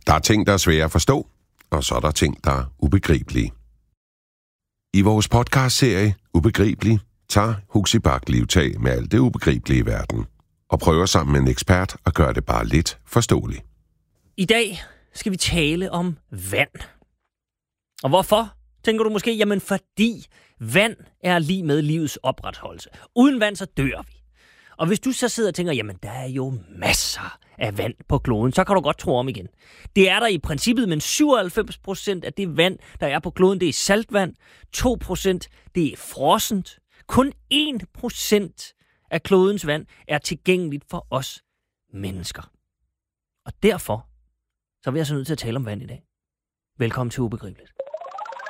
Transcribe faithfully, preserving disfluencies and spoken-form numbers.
Der er ting, der er svære at forstå, og så er der ting, der er ubegribelige. I vores podcastserie Ubegribelig tager Huxi Bach livtag med alt det ubegribelige i verden, og prøver sammen med en ekspert at gøre det bare lidt forståeligt. I dag skal vi tale om vand. Og hvorfor, tænker du måske? Jamen fordi vand er lige med livets opretholdelse. Uden vand, så dør vi. Og hvis du så sidder og tænker, jamen der er jo masser af vand på kloden, så kan du godt tro om igen. Det er der i princippet, men syvoghalvfems procent af det vand, der er på kloden, det er saltvand. to procent, det er frossent. Kun en procent af klodens vand er tilgængeligt for os mennesker. Og derfor så er vi altså nødt til at tale om vand i dag. Velkommen til Ubegribeligt.